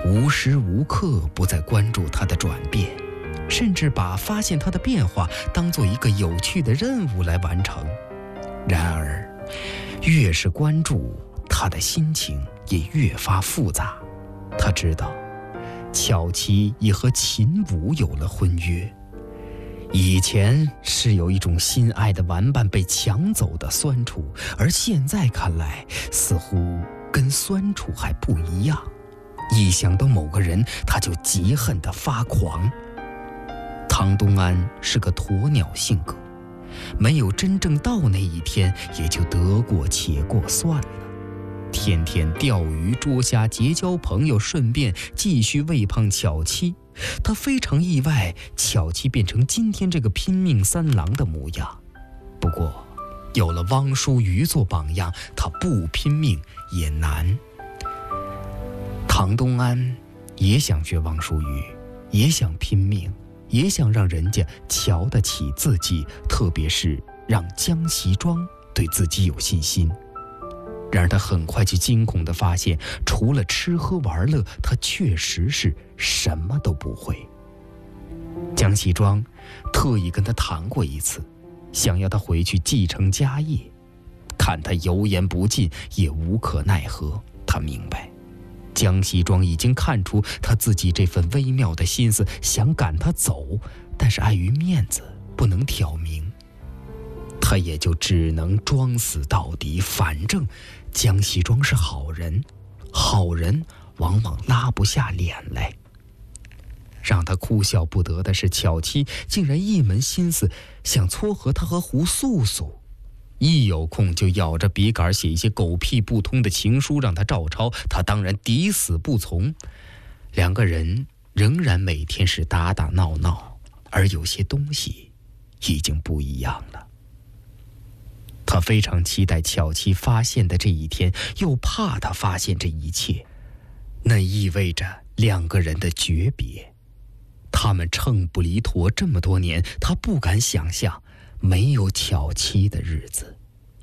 无时无刻不在关注他的转变，甚至把发现他的变化当作一个有趣的任务来完成。然而，越是关注，他的心情也越发复杂。他知道，巧琪已和秦武有了婚约。以前是有一种心爱的玩伴被抢走的酸楚，而现在看来，似乎跟酸楚还不一样。一想到某个人，他就极恨得发狂。唐东安是个鸵鸟性格，没有真正到那一天，也就得过且过算了。天天钓鱼捉虾结交朋友，顺便继续喂胖巧妻。他非常意外，巧妻变成今天这个拼命三郎的模样。不过有了汪淑瑜做榜样，他不拼命也难。唐东安也想学汪淑瑜，也想拼命，也想让人家瞧得起自己，特别是让江习庄对自己有信心。然而他很快就惊恐地发现，除了吃喝玩乐，他确实是什么都不会。江习庄特意跟他谈过一次，想要他回去继承家业。看他油盐不进，也无可奈何。他明白，江习庄已经看出他自己这份微妙的心思，想赶他走，但是碍于面子不能挑明，他也就只能装死到底。反正江习庄是好人，好人往往拉不下脸来。让他哭笑不得的是，巧妻竟然一门心思想撮合他和胡素素，一有空就咬着笔杆写一些狗屁不通的情书让他照抄，他当然抵死不从。两个人仍然每天是打打闹闹，而有些东西已经不一样了。他非常期待巧妻发现的这一天，又怕他发现这一切，那意味着两个人的诀别。他们秤不离砣这么多年，他不敢想象没有巧妻的日子。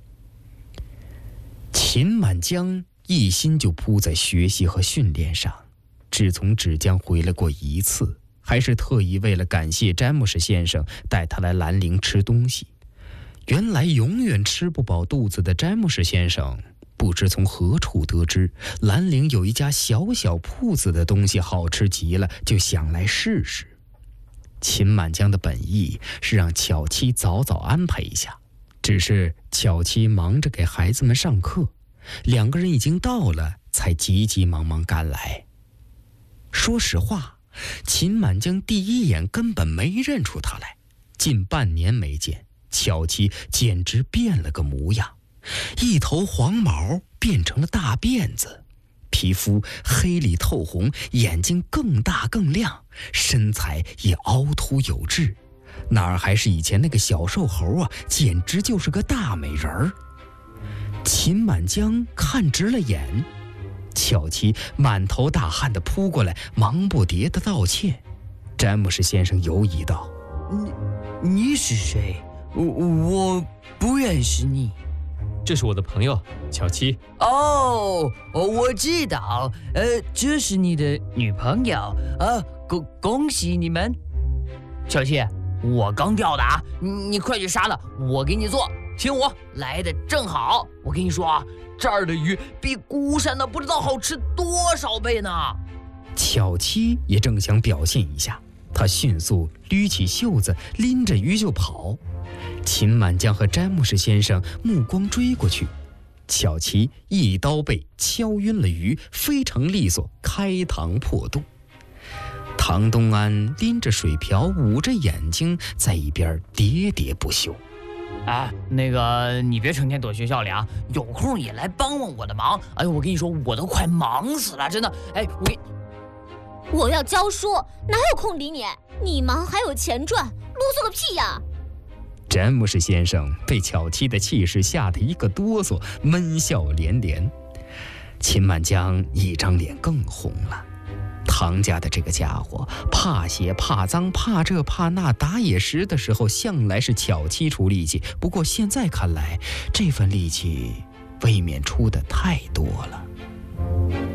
秦满江一心就扑在学习和训练上，只从芷江回来过一次，还是特意为了感谢詹姆士先生带他来兰陵吃东西。原来永远吃不饱肚子的詹姆士先生，不知从何处得知兰陵有一家小小铺子的东西好吃极了，就想来试试。秦满江的本意是让巧妻早早安排一下，只是巧妻忙着给孩子们上课，两个人已经到了，才急急忙忙赶来。说实话，秦满江第一眼根本没认出他来，近半年没见，巧妻简直变了个模样，一头黄毛变成了大辫子，皮肤黑里透红，眼睛更大更亮，身材也凹凸有致，哪儿还是以前那个小瘦猴啊，简直就是个大美人儿。秦满江看直了眼，巧妻满头大汗地扑过来，忙不迭地道歉。詹姆士先生犹疑道： 你是谁？我不认识你。 这是我的朋友巧妻。 我知道，这是你的女朋友啊，恭喜你们。巧妻，我刚钓的啊，你快去杀了，我给你做。秦武来的正好，我跟你说啊，这儿的鱼比孤山的不知道好吃多少倍呢。 巧妻也正想表现一下，他迅速捋起袖子，拎着鱼就跑。秦满江和詹姆士先生目光追过去，巧妻一刀被敲晕了鱼，非常利索，开膛破肚。唐东安拎着水瓢，捂着眼睛，在一边喋喋不休。 那个你别成天躲学校里啊，有空也来帮帮我的忙。哎呦，我跟你说，我都快忙死了，真的。 我要教书，哪有空理你？你忙还有钱赚，啰嗦个屁呀！ 詹姆士先生被巧妻的气势吓得一个哆嗦，闷笑连连。秦满江一张脸更红了。唐家的这个家伙，怕血怕脏怕这怕那，打野时的时候向来是巧妻出力气，不过现在看来，这份力气未免出得太多了。才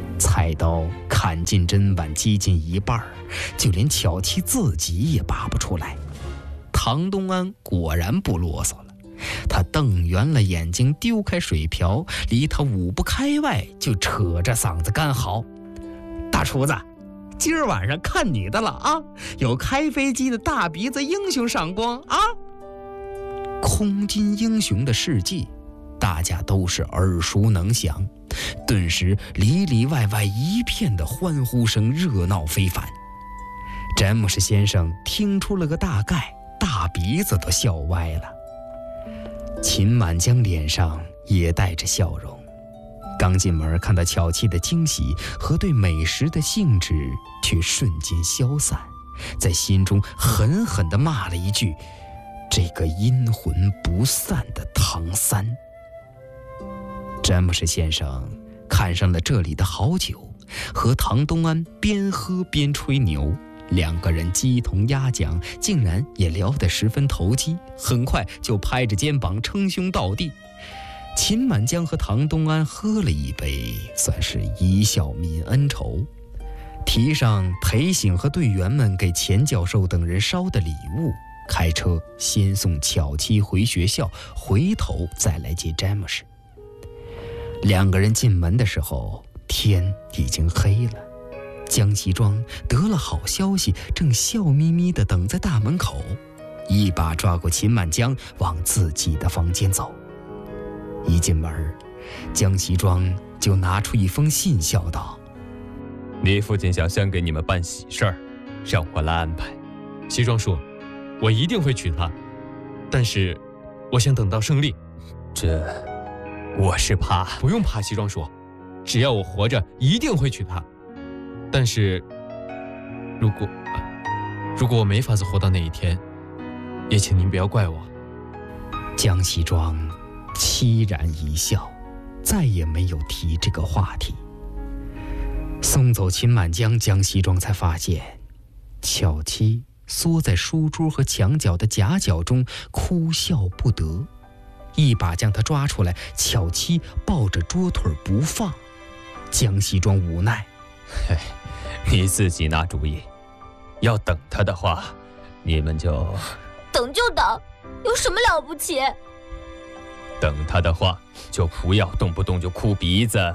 菜刀砍进砧板接近一半，就连巧妻自己也拔不出来。唐东安果然不啰嗦了，他瞪圆了眼睛，丢开水瓢，离他5步开外，就扯着嗓子干嚎：“大厨子，今儿晚上看你的了啊！有开飞机的大鼻子英雄赏光啊！”空军英雄的事迹，大家都是耳熟能详，顿时里里外外一片的欢呼声，热闹非凡。詹姆士先生听出了个大概，大鼻子都笑歪了。秦满江脸上也带着笑容，刚进门看到巧妻的惊喜和对美食的兴致却瞬间消散，在心中狠狠地骂了一句：“这个阴魂不散的唐三。”詹姆士先生看上了这里的好酒，和唐东安边喝边吹牛，两个人鸡同鸭讲，竟然也聊得十分投机，很快就拍着肩膀称兄道弟。秦满江和唐东安喝了一杯，算是一笑泯恩仇。提上裴醒和队员们给钱教授等人捎的礼物，开车先送巧妻回学校，回头再来接詹姆士。两个人进门的时候，天已经黑了。江西庄得了好消息，正笑眯眯地等在大门口，一把抓过秦满江，往自己的房间走。一进门，江西庄就拿出一封信，笑道：“ 你父亲想先给你们办喜事儿，让我来安排。西庄叔，我一定会娶她，但是我想等到胜利。” 我是怕。 不用怕，西庄叔，只要我活着，一定会娶她。但是，如果我没法子活到那一天，也请您不要怪我。 江西庄凄然一笑，再也没有提这个话题。送走秦满江，江西庄才发现，巧妻缩在书桌和墙角的夹角中，哭笑不得。一把将他抓出来，巧妻抱着桌腿不放。江西庄无奈：“ 你自己拿主意。要等他的话，你们就等就等，有什么了不起？ 等他的话，就不要动不动就哭鼻子。”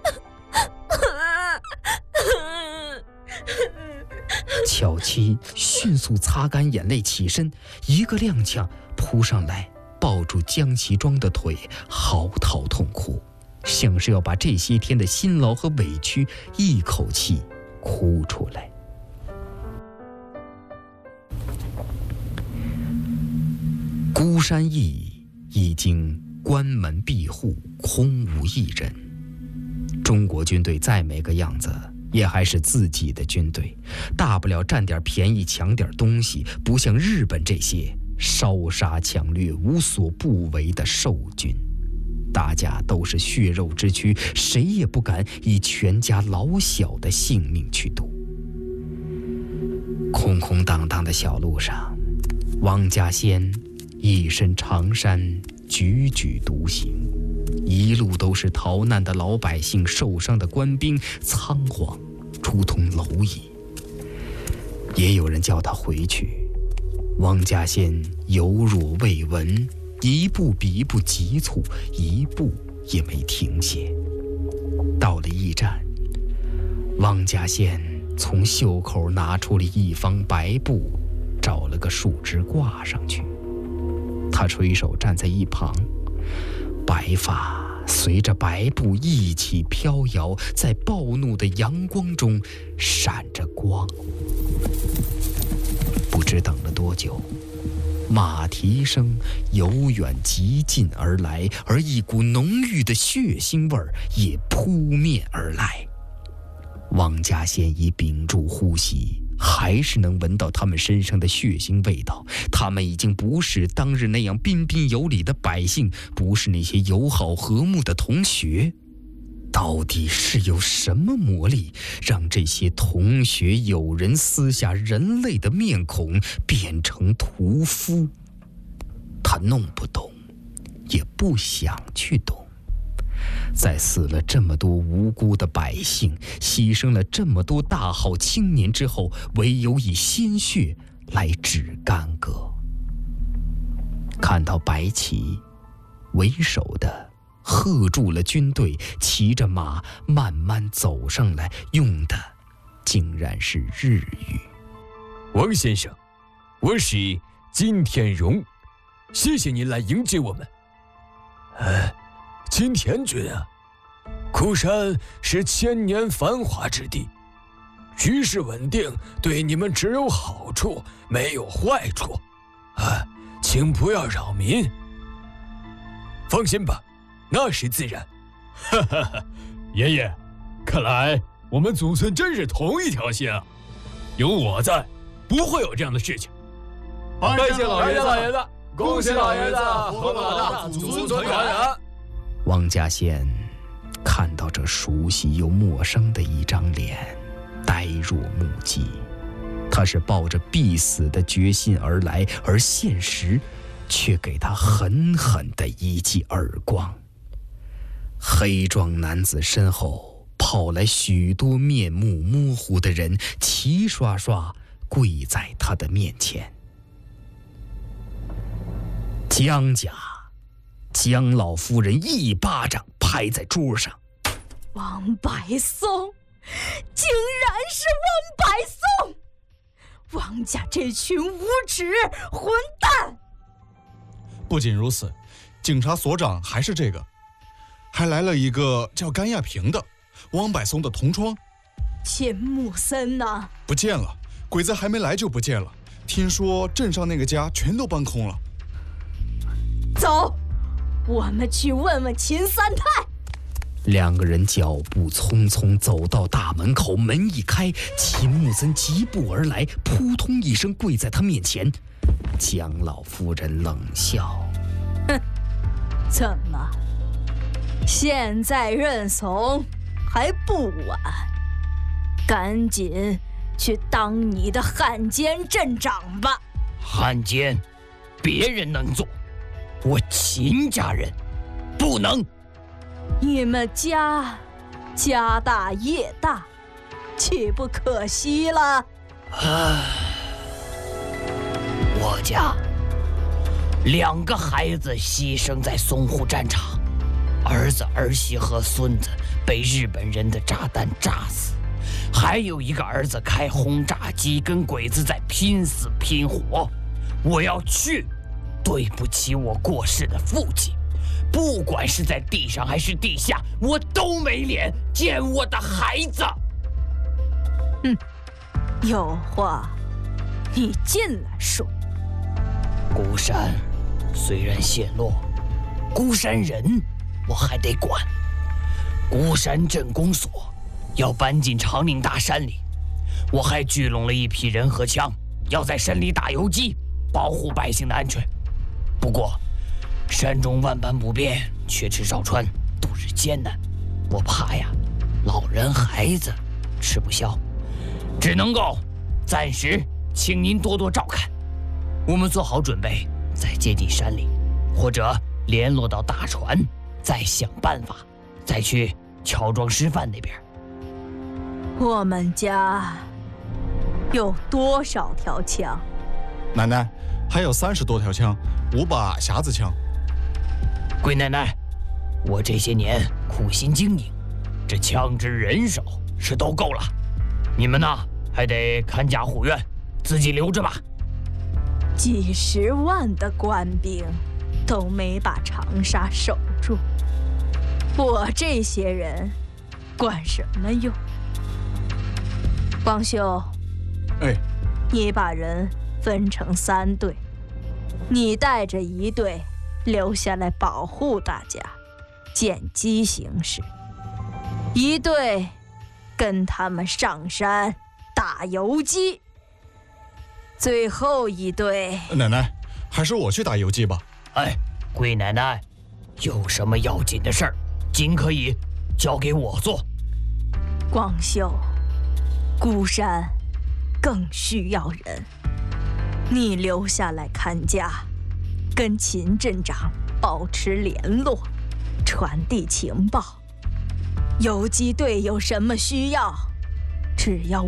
巧妻迅速擦干眼泪，起身，一个踉跄扑上来，抱住江西庄的腿，嚎啕痛哭，像是要把这些天的辛劳和委屈一口气哭出来。孤山驿已经关门闭户，空无一人。中国军队再没个样子，也还是自己的军队，大不了占点便宜，抢点东西，不像日本这些烧杀抢掠无所不为的兽军。大家都是血肉之躯，谁也不敢以全家老小的性命去赌。空空荡荡的小路上，汪家先一身长衫，踽踽独行，一路都是逃难的老百姓，受伤的官兵，仓皇如同蝼蚁。也有人叫他回去，汪家先犹若未闻，一步比一步急促，一步也没停歇。到了驿站，汪家先从袖口拿出了一方白布，找了个树枝挂上去。他垂手站在一旁，白发随着白布一起飘摇，在暴怒的阳光中闪着光。不知等了多久，马蹄声由远及近而来，而一股浓郁的血腥味儿也扑面而来。汪家先已屏住呼吸，还是能闻到他们身上的血腥味道。他们已经不是当日那样彬彬有礼的百姓，不是那些友好和睦的同学。到底是有什么魔力，让这些同学友人撕下人类的面孔，变成屠夫？他弄不懂，也不想去懂。 在死了这么多无辜的百姓，牺牲了这么多大好青年之后，唯有以鲜血来止干戈。看到白旗为首的喝住了军队，骑着马慢慢走上来，用的竟然是日语。 王先生，我是金天荣，谢谢您来迎接我们。金田君啊，枯山是千年繁华之地，局势稳定对你们只有好处，没有坏处。请不要扰民。放心吧，那是自然。爷爷，看来我们祖孙真是同一条心啊！有我在，不会有这样的事情。 拜谢老爷子， 恭喜老爷子，和老大祖孙团圆。 王家贤看到这熟悉又陌生的一张脸，呆若木鸡。他是抱着必死的决心而来，而现实却给他狠狠的一记耳光。黑壮男子身后跑来许多面目模糊的人，齐刷刷跪在他的面前。江家，江老夫人一巴掌拍在桌上。 王柏松，竟然是王柏松！王家这群无耻混蛋！ 不仅如此，警察所长还是这个，还来了一个叫甘亚平的，王柏松的同窗。 钱木森呢？ 不见了，鬼子还没来就不见了。听说镇上那个家全都搬空了。 走，我们去问问秦三太。 两个人脚步匆匆走到大门口，门一开，秦木森疾步而来，扑通一声跪在他面前。江老夫人冷笑： 哼，怎么，现在认怂还不晚？赶紧去当你的汉奸镇长吧。 汉奸，别人能做，我秦家人不能。 你们家大业大，岂不可惜了？ 我家2个孩子牺牲在淞沪战场，儿子、儿媳和孙子被日本人的炸弹炸死，还有一个儿子开轰炸机跟鬼子在拼死拼活。我要去，对不起我过世的父亲。不管是在地上还是地下，我都没脸见我的孩子。 有话你进来说。 孤山虽然陷落，孤山人我还得管。孤山镇公所要搬进长岭大山里，我还聚拢了一批人和枪，要在山里打游击，保护百姓的安全。不过山中万般不便，缺吃少穿，度日艰难，我怕呀，老人孩子吃不消，只能够暂时请您多多照看。我们做好准备，再接近山里，或者联络到大船，再想办法，再去乔庄师范那边。 我们家有多少条枪？ 奶奶，还有30多条枪，5把匣子枪。 龟奶奶，我这些年苦心经营，这枪支人手是都够了，你们呢还得看家护院，自己留着吧。 几十万的官兵都没把长沙守住，我这些人管什么用？光秀，你把人分成3队，你带着1队留下来保护大家，见机行事；1队跟他们上山打游击。最后1队， 奶奶，还是我去打游击吧。 龟奶奶，有什么要紧的事儿，尽可以交给我做。 光秀，孤山更需要人，你留下来看家，跟秦镇长保持联络。 传递情报。游击队有什么需要，只要